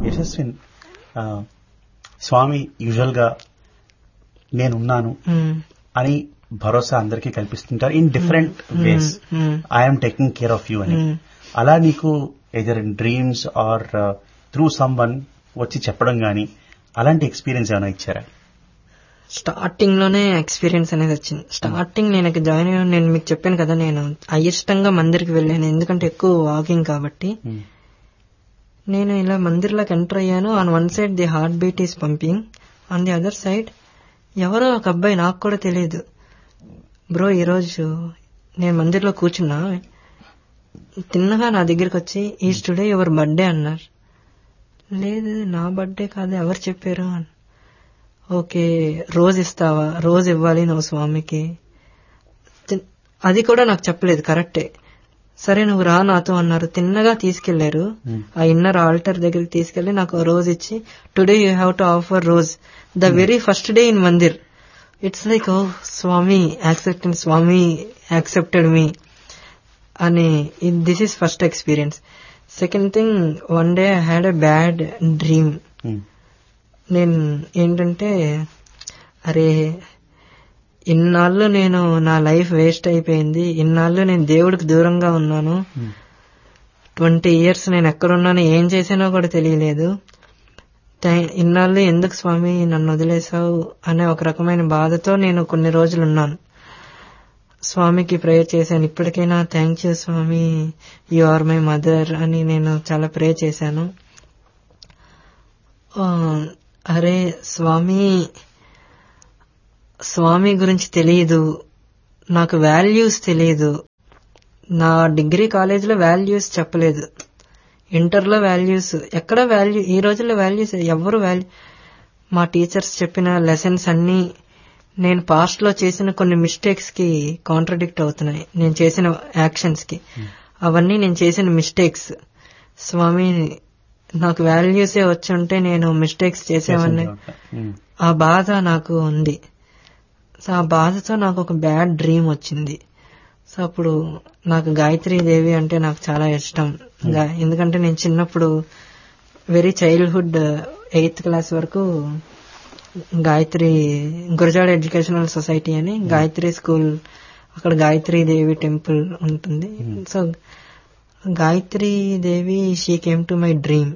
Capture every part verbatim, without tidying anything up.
యశస్విన్, స్వామి usual గా నేనున్నాను అని భరోసా అందరికీ కల్పిస్తుంటారు in different ways. I'm taking care of you అని. అలా నీకు either in dreams or through some one వచ్చి చెప్పడం గానీ అలాంటి ఎక్స్పీరియన్స్ ఏమైనా ఇచ్చారా? స్టార్టింగ్ లోనే ఎక్స్పీరియన్స్ అనేది వచ్చింది. స్టార్టింగ్ నేను జాయిన్ అయ్యాను, నేను మీకు చెప్పాను కదా, నేను అయిష్టంగా మందిర్కి వెళ్ళాను ఎందుకంటే ఎక్కువ వాకింగ్ కాబట్టి. నేను ఇలా మందిర్లోకి ఎంటర్ అయ్యాను. On one side the heart beat is pumping, on the other side ఎవరో ఒక అబ్బాయి, నాకు కూడా తెలియదు, బ్రో ఈరోజు నేను మందిర్లో కూర్చున్నా, తిన్నగా నా దగ్గరికి వచ్చి ఈజ్ టుడే యువర్ బర్త్డే అన్నారు. లేదు నా బర్త్డే కాదు, ఎవరు చెప్పారు అని. ఓకే రోజు ఇస్తావా, రోజు ఇవ్వాలి నువ్వు స్వామికి, అది కూడా నాకు చెప్పలేదు. కరెక్టే, సరే నువ్వు రా నాతో అన్నారు. తిన్నగా తీసుకెళ్లారు, ఆ ఇన్నర్ ఆల్టర్ దగ్గరికి తీసుకెళ్లి నాకు రోజ్ ఇచ్చి today you have to offer rose the very first day in Mandir. It's like oh Swamy accepted, Swamy accepted me అని. This is first experience. Second thing, one day I had a bad dream. నేను ఏంటంటే, అరే ఇన్నాళ్ళు నేను నా life waste అయిపోయింది, ఇన్నాళ్ళు నేను దేవుడికి దూరంగా ఉన్నాను, ట్వంటీ ఇయర్స్ నేను ఎక్కడున్నానో ఏం చేసానో కూడా తెలియలేదు, ఇన్నాళ్ళు ఎందుకు స్వామి నన్ను వదిలేసావు అనే ఒక రకమైన బాధతో నేను కొన్ని రోజులు ఉన్నాను. స్వామికి ప్రేయర్ చేశాను, ఇప్పటికైనా thank you Swamy, you are my mother అని నేను చాలా ప్రేయర్ చేశాను. అరే స్వామి, స్వామి గురించి తెలియదు, నాకు వాల్యూస్ తెలియదు, నా డిగ్రీ కాలేజీలో వాల్యూస్ చెప్పలేదు, ఇంటర్లో వాల్యూస్ ఎక్కడ వాల్యూ, ఈ రోజుల్లో వాల్యూస్ ఎవరు వాల్యూ, మా టీచర్స్ చెప్పిన లెసన్స్ అన్నీ నేను పాస్ట్ లో చేసిన కొన్ని మిస్టేక్స్ కి కాంట్రడిక్ట్ అవుతున్నాయి, నేను చేసిన యాక్షన్స్ కి. అవన్నీ నేను చేసిన మిస్టేక్స్. స్వామి నాకు వాల్యూసే వచ్చి ఉంటే నేను మిస్టేక్స్ చేసేవాడిని. ఆ బాధ నాకు ఉంది. సో ఆ బాధతో నాకు ఒక బ్యాడ్ డ్రీమ్ వచ్చింది. సో అప్పుడు నాకు గాయత్రీ దేవి అంటే నాకు చాలా ఇష్టం. ఎందుకంటే నేను చిన్నప్పుడు వెరీ చైల్డ్హుడ్ ఎయిత్ క్లాస్ వరకు గాయత్రి గురజాడ ఎడ్యుకేషనల్ సొసైటీ అని గాయత్రి స్కూల్, అక్కడ గాయత్రీ దేవి టెంపుల్ ఉంటుంది. So Gayatri Devi she came to my dream.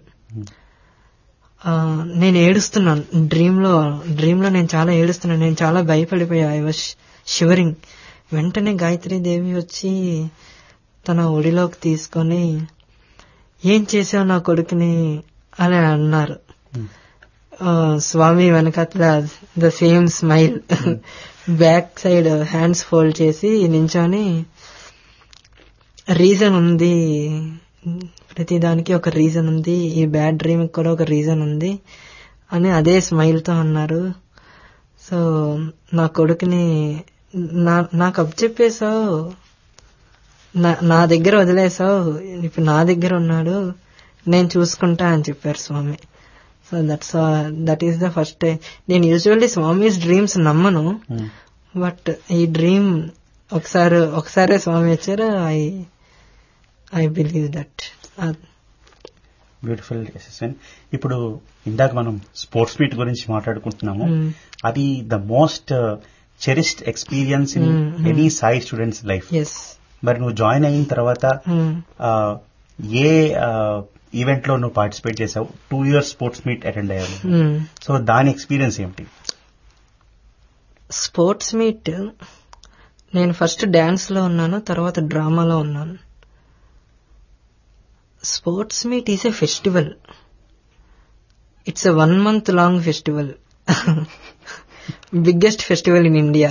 నేను ఏడుస్తున్నాను డ్రీమ్ లో డ్రీమ్ లో నేను చాలా ఏడుస్తున్నాను, నేను చాలా భయపడిపోయా, ఐ వాజ్ షివరింగ్. వెంటనే గాయత్రీ దేవి వచ్చి తన ఒడిలోకి తీసుకొని ఏం చేసావు నా కొడుకుని అని అన్నారు. స్వామి వెనకాల the same smile, back side hands fold చేసి నించొని, రీజన్ ఉంది, ప్రతిదానికి ఒక రీజన్ ఉంది, ఈ బ్యాడ్ డ్రీమ్ కూడా ఒక రీజన్ ఉంది అని అదే స్మైల్ తో అన్నారు. సో నా కొడుకుని నాకు అప్పచెప్పేశావు, నా దగ్గర వదిలేసావు, ఇప్పుడు నా దగ్గర ఉన్నాడు, నేను చూసుకుంటా అని చెప్పారు స్వామి. So that's that is the first time. నేను యూజువల్లీ స్వామిస్ డ్రీమ్స్ నమ్మను, బట్ ఈ డ్రీమ్ ఒకసారి ఒకసారే స్వామి వచ్చారు. I I believe that. Beautiful Yashaswin. ఇప్పుడు ఇందాక మనం స్పోర్ట్స్ మీట్ గురించి మాట్లాడుకుంటున్నాము. అది the most cherished experience in any Sai students life. మరి నువ్వు జాయిన్ అయిన తర్వాత ఏ ఈవెంట్ లో నువ్వు పార్టిసిపేట్ చేసావు? Two years sports meet attend అయ్యావు. సో దాని ఎక్స్పీరియన్స్ ఏమిటి? స్పోర్ట్స్ మీట్ నేను ఫస్ట్ డాన్స్ లో ఉన్నాను, తర్వాత డ్రామాలో ఉన్నాను. Sports meet is a festival. It's a one month long festival, biggest festival in India.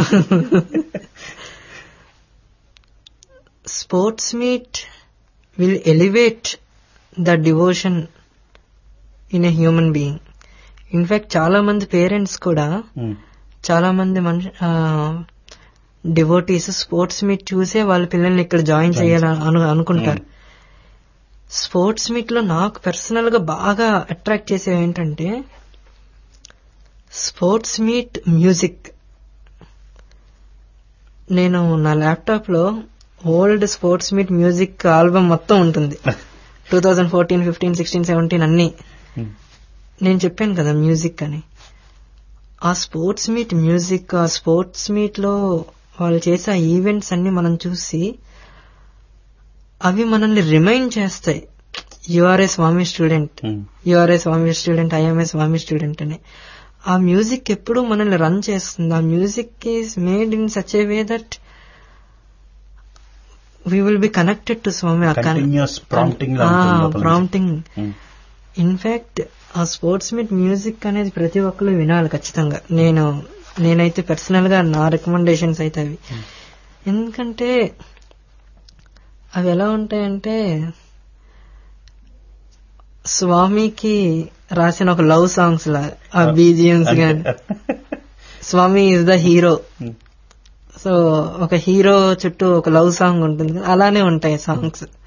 Sports meet will elevate the devotion in a human being. In fact చాలా మంది parents కూడా, చాలా మంది మనిషి డివోటీస్ స్పోర్ట్స్ మీట్ చూసే వాళ్ళ పిల్లల్ని ఇక్కడ జాయిన్ చేయాలని అనుకుంటారు. స్పోర్ట్స్ మీట్ లో నాకు పర్సనల్ గా బాగా అట్రాక్ట్ చేసేవి ఏంటంటే, స్పోర్ట్స్ మీట్ మ్యూజిక్. నేను నా ల్యాప్టాప్ లో old sports meet music album మొత్తం ఉంటుంది, two thousand fourteen fifteen sixteen seventeen అన్ని. నేను చెప్పాను కదా మ్యూజిక్ అని, ఆ స్పోర్ట్స్ మీట్ మ్యూజిక్, ఆ స్పోర్ట్స్ మీట్ లో వాళ్ళు చేసే ఆ ఈవెంట్స్ అన్ని మనం చూసి అవి మనల్ని రిమైండ్ చేస్తాయి, you're a Swamy student, you're a Swamy student, I'm a Swamy student అని. ఆ మ్యూజిక్ ఎప్పుడు మనల్ని రన్ చేస్తుంది. ఆ music is made in such a way that we will be connected to Swamy. Prompting. In fact ఆ sports meet music అనేది ప్రతి ఒక్కరు వినాలి ఖచ్చితంగా. నేను నేనైతే పర్సనల్ గా నా రికమెండేషన్స్ అయితే అవి. ఎందుకంటే అవి ఎలా ఉంటాయంటే స్వామికి రాసిన ఒక లవ్ సాంగ్స్ లా ఆ బీజిఎంస్ గాని. స్వామి ఇస్ ద హీరో, సో ఒక హీరో చుట్టూ ఒక లవ్ సాంగ్ ఉంటుంది, అలానే ఉంటాయి సాంగ్స్.